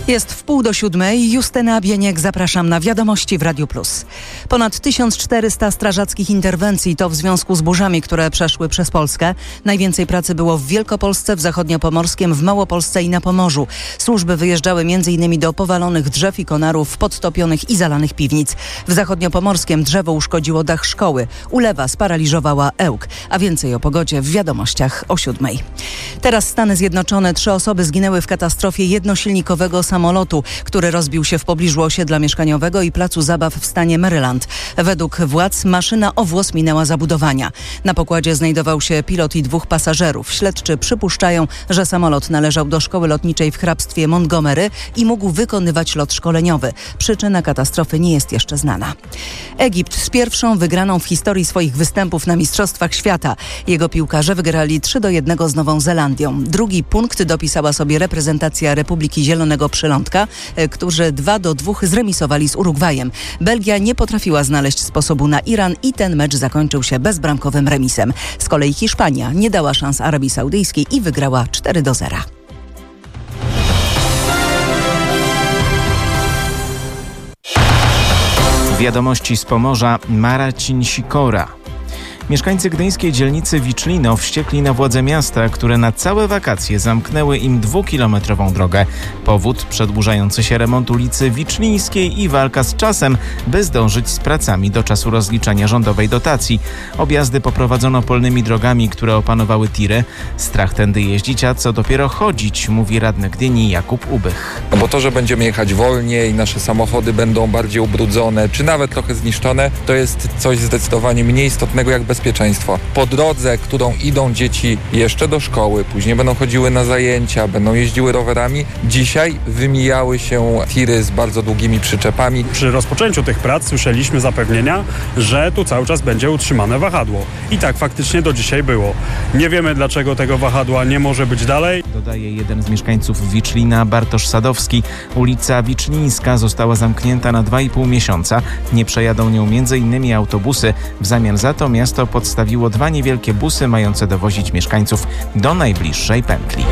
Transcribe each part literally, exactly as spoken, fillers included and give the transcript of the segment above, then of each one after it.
Jest w pół do siódmej. Justyna Bieniek, zapraszam na Wiadomości w Radiu Plus. Ponad tysiąc czterysta strażackich interwencji to w związku z burzami, które przeszły przez Polskę. Najwięcej pracy było w Wielkopolsce, w Zachodniopomorskiem, w Małopolsce i na Pomorzu. Służby wyjeżdżały m.in. do powalonych drzew i konarów, podtopionych i zalanych piwnic. W Zachodniopomorskiem drzewo uszkodziło dach szkoły. Ulewa sparaliżowała Ełk. A więcej o pogodzie w Wiadomościach o siódmej. Teraz Stany Zjednoczone. Trzy osoby zginęły w katastrofie jednosilnikowego samolotu, który rozbił się w pobliżu osiedla mieszkaniowego i placu zabaw w stanie Maryland. Według władz maszyna o włos minęła zabudowania. Na pokładzie znajdował się pilot i dwóch pasażerów. Śledczy przypuszczają, że samolot należał do szkoły lotniczej w hrabstwie Montgomery i mógł wykonywać lot szkoleniowy. Przyczyna katastrofy nie jest jeszcze znana. Egipt z pierwszą wygraną w historii swoich występów na Mistrzostwach Świata. Jego piłkarze wygrali trzy do jednego z Nową Zelandią. Drugi punkt dopisała sobie reprezentacja Republiki Zielonego Przylądka, którzy dwa do dwóch zremisowali z Urugwajem. Belgia nie potrafiła znaleźć sposobu na Iran i ten mecz zakończył się bezbramkowym remisem. Z kolei Hiszpania nie dała szans Arabii Saudyjskiej i wygrała cztery do zera. Wiadomości z Pomorza. Marcin Sikora. Mieszkańcy gdyńskiej dzielnicy Wiczlino wściekli na władze miasta, które na całe wakacje zamknęły im dwukilometrową drogę. Powód: przedłużający się remont ulicy Wiczlińskiej i walka z czasem, by zdążyć z pracami do czasu rozliczania rządowej dotacji. Objazdy poprowadzono polnymi drogami, które opanowały tiry. Strach tędy jeździć, a co dopiero chodzić, mówi radny Gdyni Jakub Ubych. No bo to, że będziemy jechać wolniej, nasze samochody będą bardziej ubrudzone, czy nawet trochę zniszczone, to jest coś zdecydowanie mniej istotnego jak bezpieczeństwo. Po drodze, którą idą dzieci jeszcze do szkoły, później będą chodziły na zajęcia, będą jeździły rowerami, dzisiaj wymijały się tiry z bardzo długimi przyczepami. Przy rozpoczęciu tych prac słyszeliśmy zapewnienia, że tu cały czas będzie utrzymane wahadło. I tak faktycznie do dzisiaj było. Nie wiemy, dlaczego tego wahadła nie może być dalej. Dodaje jeden z mieszkańców Wiczlina, Bartosz Sadowski. Ulica Wiczlińska została zamknięta na dwa i pół miesiąca. Nie przejadą nią między innymi autobusy. W zamian za to miasto podstawiło dwa niewielkie busy mające dowozić mieszkańców do najbliższej pętli.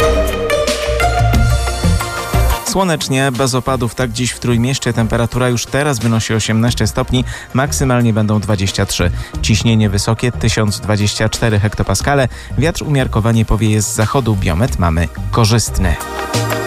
Słonecznie, bez opadów, tak dziś w Trójmieście. Temperatura już teraz wynosi osiemnaście stopni, maksymalnie będą dwadzieścia trzy. Ciśnienie wysokie tysiąc dwadzieścia cztery hektopaskale. Wiatr umiarkowanie powieje z zachodu, biometr mamy korzystny.